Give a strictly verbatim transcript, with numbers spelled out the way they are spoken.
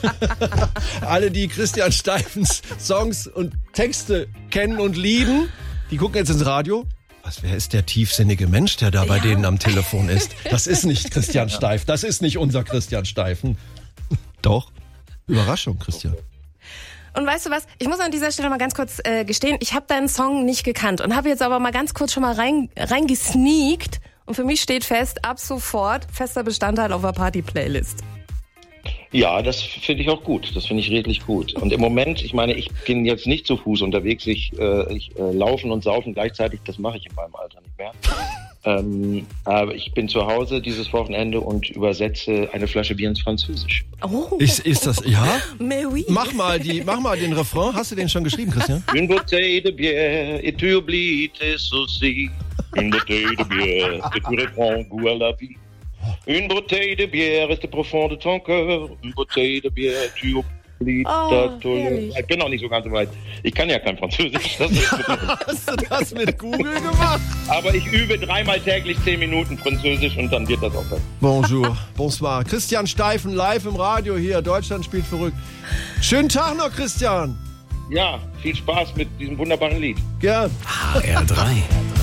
Alle, die Christian Steifens Songs und Texte kennen und lieben, die gucken jetzt ins Radio. Was, wer ist der tiefsinnige Mensch, der da bei ja. denen am Telefon ist? Das ist nicht Christian Steif, das ist nicht unser Christian Steifen. Doch. Überraschung, Christian. Und weißt du was, ich muss an dieser Stelle mal ganz kurz äh, gestehen, ich habe deinen Song nicht gekannt und habe jetzt aber mal ganz kurz schon mal rein, reingesneakt und für mich steht fest, ab sofort fester Bestandteil auf der Party-Playlist. Ja, das finde ich auch gut. Das finde ich redlich gut. Und im Moment, ich meine, ich bin jetzt nicht zu Fuß unterwegs. Ich, äh, ich äh, laufen und saufen gleichzeitig, das mache ich in meinem Alter nicht mehr. ähm, aber ich bin zu Hause dieses Wochenende und übersetze eine Flasche Bier ins Französisch. Oh. Ist, ist das, ja? Mais oui. Mach mal, die, mach mal den Refrain. Hast du den schon geschrieben, Christian? Une bouteille de bière et tu oublies tes soucis. Une bouteille de bière et tu reprends goût à la vie. Une bouteille de bière reste profond de ton cœur. Une bouteille de bière, tu oublies ta douleur. Ich bin noch nicht so ganz so weit. Ich kann ja kein Französisch. Das ist Hast du das mit Google gemacht? Aber ich übe dreimal täglich zehn Minuten Französisch und dann wird das auch besser. Bonjour, bonsoir. Christian Steifen live im Radio hier. Deutschland spielt verrückt. Schönen Tag noch, Christian. Ja, viel Spaß mit diesem wunderbaren Lied. Gern. H R drei.